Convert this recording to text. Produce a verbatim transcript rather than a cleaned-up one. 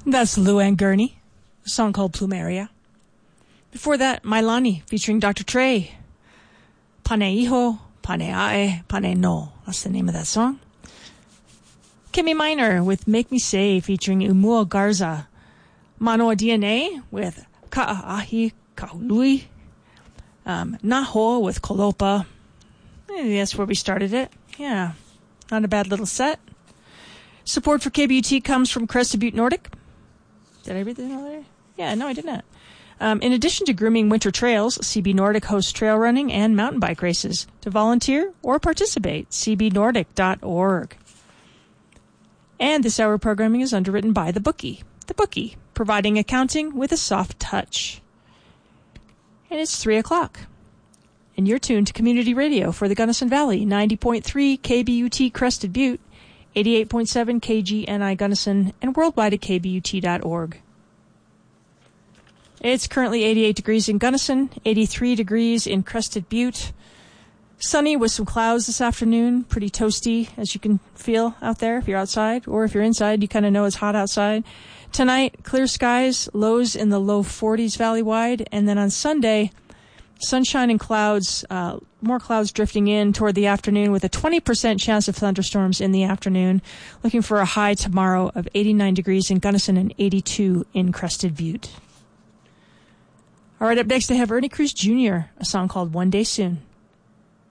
That's Luann Gurney, a song called Plumeria. Before that, Mailani featuring Doctor Trey. Pane Iho, Pane Ae, Pane No. That's the name of that song. Kimmy Minor with Make Me Say featuring Umua Garza. Manoa D N A with Ka'ahi Kahului. Um, Naho with Kolopa. Eh, that's where we started it. Yeah, not a bad little set. Support for K B U T comes from Crested Butte Nordic. Did I read that earlier? Yeah, no, I did not. Um, in addition to grooming winter trails, C B Nordic hosts trail running and mountain bike races. To volunteer or participate, c b nordic dot org. And this hour programming is underwritten by The Bookie. The Bookie, providing accounting with a soft touch. And it's three o'clock. And you're tuned to Community Radio for the Gunnison Valley, ninety point three K B U T Crested Butte, eighty-eight point seven K G N I Gunnison, and worldwide at k b u t dot org. It's currently eighty-eight degrees in Gunnison, eighty-three degrees in Crested Butte. Sunny with some clouds this afternoon, pretty toasty, as you can feel out there if you're outside, or if you're inside, you kind of know it's hot outside. Tonight, clear skies, lows in the low forties valley-wide, and then on Sunday, sunshine and clouds, uh, more clouds drifting in toward the afternoon with a twenty percent chance of thunderstorms in the afternoon. Looking for a high tomorrow of eighty-nine degrees in Gunnison and eighty-two in Crested Butte. All right, up next I have Ernie Cruz Junior, a song called One Day Soon.